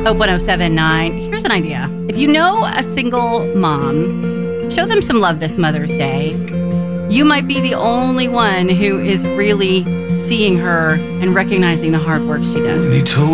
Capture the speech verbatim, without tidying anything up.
Hope one oh seven point nine. Here's an idea. If you know a single mom, show them some love this Mother's Day. You might be the only one who is really seeing her and recognizing the hard work she does.